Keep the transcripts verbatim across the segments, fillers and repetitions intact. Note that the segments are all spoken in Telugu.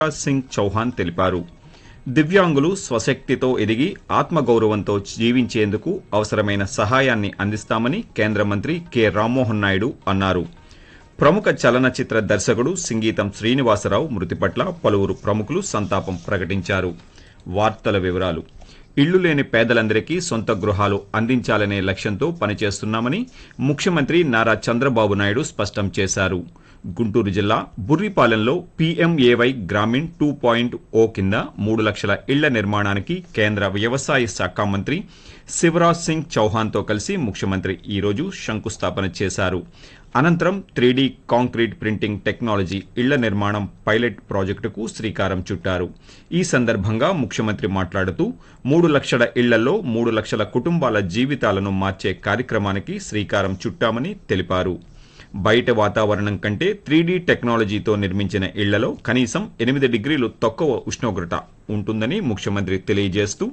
శివరాజ్ సింగ్ చౌహాన్ తెలిపారు. దివ్యాంగులు స్వశక్తితో ఎదిగి ఆత్మగౌరవంతో జీవించేందుకు అవసరమైన సహాయాన్ని అందిస్తామని కేంద్ర మంత్రి కె రామ్మోహన్ నాయుడు అన్నారు. ప్రముఖ చలనచిత్ర దర్శకుడు సింగీతం శ్రీనివాసరావు మృతి పట్ల పలువురు ప్రముఖులు సంతాపం ప్రకటించారు. వార్తల వివరాలు. ఇళ్లు లేని పేదలందరికీ సొంత గృహాలు అందించాలనే లక్ష్యంతో పనిచేస్తున్నామని ముఖ్యమంత్రి నారా చంద్రబాబు నాయుడు స్పష్టం చేశారు. గుంటూరు జిల్లా బుర్రిపాలెంలో పీఎంఏవై గ్రామీణ్ టూ పాయింట్ ఓ కింద మూడు లక్షల ఇళ్ల నిర్మాణానికి కేంద్ర వ్యవసాయ శాఖ మంత్రి శివరాజ్ సింగ్ చౌహాన్తో కలిసి ముఖ్యమంత్రి ఈరోజు శంకుస్థాపన చేశారు. అనంతరం త్రీడీ కాంక్రీట్ ప్రింటింగ్ టెక్నాలజీ ఇళ్ల నిర్మాణం పైలట్ ప్రాజెక్టుకు శ్రీకారం చుట్టారు. ఈ సందర్భంగా ముఖ్యమంత్రి మాట్లాడుతూ మూడు లక్షల ఇళ్లలో మూడు లక్షల కుటుంబాల జీవితాలను మార్చే కార్యక్రమానికి శ్రీకారం చుట్టామని తెలిపారు. బయట వాతావరణం కంటే త్రీడీ టెక్నాలజీతో నిర్మించిన ఇళ్లలో కనీసం ఎనిమిది డిగ్రీలు తక్కువ ఉష్ణోగ్రత ఉంటుందని ముఖ్యమంత్రి తెలియజేస్తూ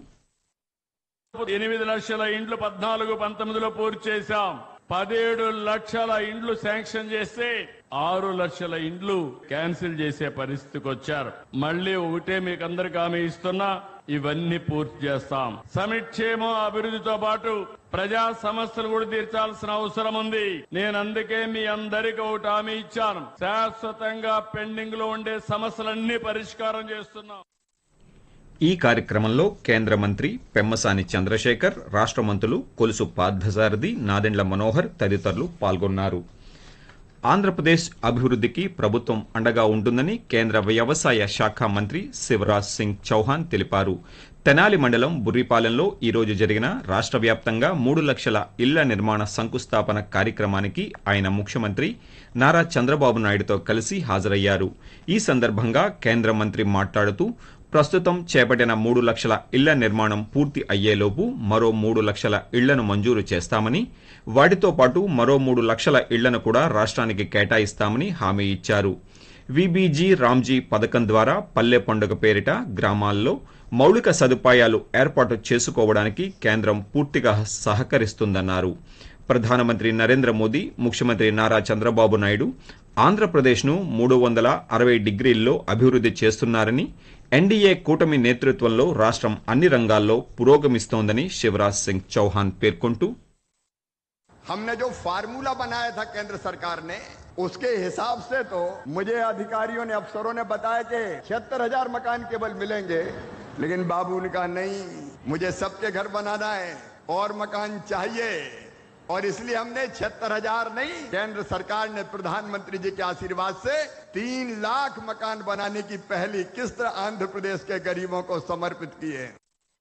ఎనిమిది లక్షల ఇండ్లు పద్నాలుగు పంతొమ్మిదిలో పూర్తి చేశాం. పదిహేడు లక్షల ఇండ్లు శాంక్షన్ చేస్తే ఆరు లక్షల ఇండ్లు క్యాన్సిల్ చేసే పరిస్థితికి వచ్చారు. మళ్లీ ఒకటే మీకు అందరికి హామీ ఇస్తున్నా, ఇవన్నీ పూర్తి చేస్తాం. సమిక్షేమం అభివృద్ధితో పాటు ప్రజా సమస్యలు కూడా తీర్చాల్సిన అవసరం ఉంది. నేను అందుకే మీ అందరికీ ఒకటి హామీ ఇచ్చాను, శాశ్వతంగా పెండింగ్ లో ఉండే సమస్యలన్నీ పరిష్కారం చేస్తున్నాం. ఈ కార్యక్రమంలో కేంద్ర మంత్రి పెమ్మసాని చంద్రశేఖర్, రాష్ట మంత్రులు కొలుసు పార్థసారథి, నాదెండ్ల మనోహర్ తదితరులు పాల్గొన్నారు. ఆంధ్రప్రదేశ్ అభివృద్ధికి ప్రభుత్వం అండగా ఉంటుందని కేంద్ర వ్యవసాయ శాఖ మంత్రి శివరాజ్ సింగ్ చౌహాన్ తెలిపారు. తెనాలి మండలం బుర్రిపాలెంలో ఈరోజు జరిగిన రాష్ట వ్యాప్తంగా మూడు లక్షల ఇళ్ల నిర్మాణ శంకుస్థాపన కార్యక్రమానికి ఆయన ముఖ్యమంత్రి నారా చంద్రబాబు నాయుడుతో కలిసి హాజరయ్యారు. ఈ సందర్భంగా కేంద్ర మంత్రి మాట్లాడుతూ ప్రస్తుతం చేపట్టిన మూడు లక్షల ఇళ్ల నిర్మాణం పూర్తి అయ్యేలోపు మరో మూడు లక్షల ఇళ్లను మంజూరు చేస్తామని, వాటితో పాటు మరో మూడు లక్షల ఇళ్లను కూడా రాష్ట్రానికి కేటాయిస్తామని హామీ ఇచ్చారు. వీబీజీ రామ్జీ పథకం ద్వారా పల్లె పండుగ పేరిట గ్రామాల్లో మౌలిక సదుపాయాలు ఏర్పాటు చేసుకోవడానికి కేంద్రం పూర్తిగా సహకరిస్తుందన్నారు. ప్రధానమంత్రి నరేంద్ర మోదీ, ముఖ్యమంత్రి నారా చంద్రబాబు నాయుడు ఆంధ్రప్రదేశ్ను మూడు వందల అరవై డిగ్రీల్లో అభివృద్ధి చేస్తున్నారని, ఎన్డీఏ కూటమి నేతృత్వంలో రాష్ట్రం అన్ని రంగాల్లో పురోగమిస్తోందని శివరాజ్ సింగ్ చౌహాన్ పేర్కొంటూ हमने जो फार्मूला बनाया था केंद्र सरकार ने, उसके हिसाब से तो मुझे अधिकारियों ने, अफसरों ने बताया कि छिहत्तर हजार मकान केवल मिलेंगे, लेकिन बाबू ने कहा नहीं, मुझे सबके घर बनाना है और मकान चाहिए, और इसलिए हमने छिहत्तर हजार नहीं, केंद्र सरकार ने प्रधानमंत्री जी के आशीर्वाद से तीन लाख मकान बनाने की पहली किस्त आंध्र प्रदेश के गरीबों को समर्पित की है.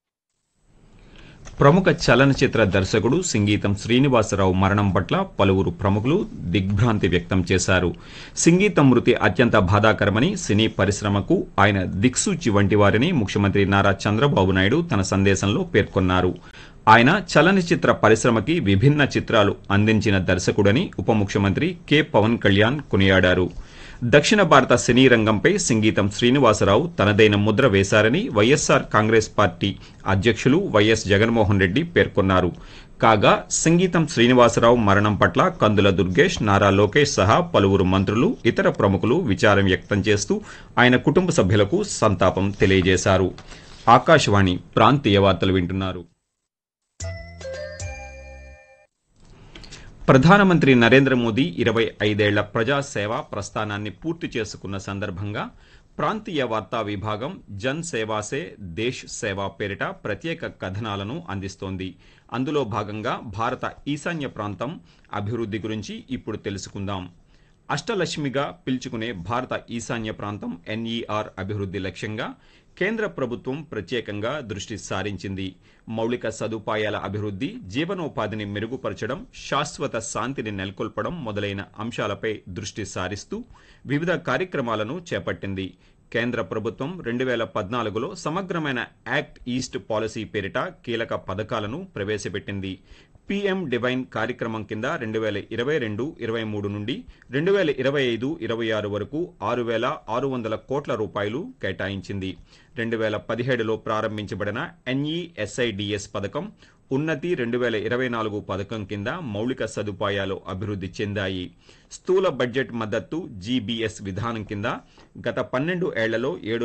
ప్రముఖ చలనచిత్ర దర్శకుడు సింగీతం శ్రీనివాసరావు మరణం పట్ల పలువురు ప్రముఖులు దిగ్భ్రాంతి వ్యక్తం చేశారు. సింగీతం మృతి అత్యంత బాధాకరమని, సినీ పరిశ్రమకు ఆయన దిక్సూచి వంటి వారిని ముఖ్యమంత్రి నారా చంద్రబాబు నాయుడు తన సందేశంలో పేర్కొన్నారు. ఆయన చలనచిత్ర పరిశ్రమకి విభిన్న చిత్రాలు అందించిన దర్శకుడని ఉప ముఖ్యమంత్రి కె పవన్ కళ్యాణ్ కొనియాడారు. దక్షిణ భారత సినీ రంగంపై సింగీతం శ్రీనివాసరావు తనదైన ముద్ర వేశారని వైఎస్సార్ కాంగ్రెస్ పార్టీ అధ్యక్షులు వైఎస్ జగన్మోహన్ రెడ్డి పేర్కొన్నారు. కాగా సంగీతం శ్రీనివాసరావు మరణం పట్ల కందుల దుర్గేష్, నారా లోకేష్ సహా పలువురు మంత్రులు, ఇతర ప్రముఖులు విచారం వ్యక్తం చేస్తూ ఆయన కుటుంబ సభ్యులకు సంతాపం తెలియజేశారు. ఆకాశవాణి ప్రాంతీయ వార్తలు వింటున్నారు. ప్రధానమంత్రి నరేంద్ర మోదీ ఇరవై ఐదేళ్ల ప్రజాసేవా ప్రస్థానాన్ని పూర్తి చేసుకున్న సందర్భంగా ప్రాంతీయ వార్తా విభాగం జన్ సేవా సే దేశ్ సేవా పేరిట ప్రత్యేక కథనాలను అందిస్తోంది. అందులో భాగంగా భారత ఈశాన్య ప్రాంతం అభివృద్ధి గురించి ఇప్పుడు తెలుసుకుందాం. అష్టలక్ష్మిగా పిలుచుకునే భారత ఈశాన్య ప్రాంతం ఎన్ఈఆర్ అభివృద్ధి లక్ష్యంగా కేంద్ర ప్రభుత్వం ప్రత్యేకంగా దృష్టి సారించింది. మౌలిక సదుపాయాల అభివృద్ధి, జీవనోపాధిని మెరుగుపరచడం, శాశ్వత శాంతిని నెలకొల్పడం మొదలైన అంశాలపై దృష్టి సారిస్తూ వివిధ కార్యక్రమాలను చేపట్టింది. కేంద్ర ప్రభుత్వం రెండు వేల పద్నాలుగులో సమగ్రమైన యాక్ట్ ఈస్ట్ పాలసీ పేరిట కీలక పథకాలను ప్రవేశపెట్టింది. పీఎం డివైన్ కార్యక్రమం కింద రెండు వేల ఇరవై రెండు ఇరవై మూడు నుండి రెండు వేల ఇరవై ఐదు ఇరవై ఆరు వరకు ఆరు వేల ఆరు వందల కోట్ల రూపాయలు కేటాయించింది. రెండు వేల పదిహేడులో ప్రారంభించబడిన ఎన్ఈఎస్ఐడిఎస్ పథకం ఉన్నతి రెండు వేల ఇరవై నాలుగు పథకం కింద మౌలిక సదుపాయాలు అభివృద్ధి చెందాయి. స్థూల బడ్జెట్ మద్దతు జీబీఎస్ విధానం కింద గత పన్నెండు ఏళ్లలో ఏడు